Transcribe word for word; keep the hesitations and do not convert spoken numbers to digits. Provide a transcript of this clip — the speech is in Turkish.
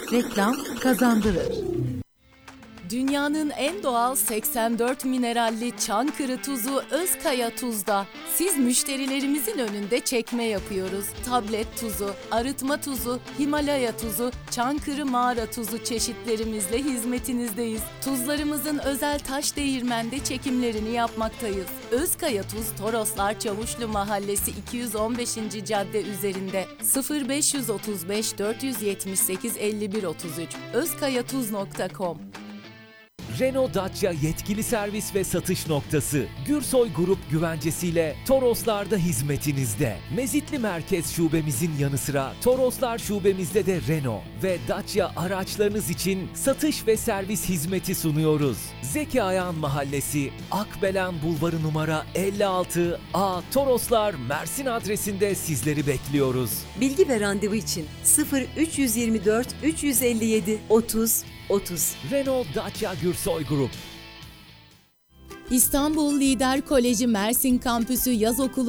Reklam kazandırır. Dünyanın en doğal seksen dört mineralli Çankırı tuzu Özkaya Tuz'da. Siz müşterilerimizin önünde çekme yapıyoruz. Tablet tuzu, arıtma tuzu, Himalaya tuzu, Çankırı mağara tuzu çeşitlerimizle hizmetinizdeyiz. Tuzlarımızın özel taş değirmende çekimlerini yapmaktayız. Özkaya Tuz, Toroslar Çavuşlu Mahallesi iki yüz on beşinci cadde üzerinde sıfır beş otuz beş dört yetmiş sekiz elli bir otuz üç özkayatuz nokta com. Renault Dacia yetkili servis ve satış noktası Gürsoy Grup güvencesiyle Toroslar'da hizmetinizde. Mezitli Merkez Şubemizin yanı sıra Toroslar Şubemizde de Renault ve Dacia araçlarınız için satış ve servis hizmeti sunuyoruz. Zeki Ayhan Mahallesi, Akbelen Bulvarı numara elli altı A, Toroslar, Mersin adresinde sizleri bekliyoruz. Bilgi ve randevu için sıfır üç yüz yirmi dört üç yüz elli yedi otuz otuz. Renault Dacia Gürsoy Grup. İstanbul Lider Koleji Mersin Kampüsü Yaz Okulu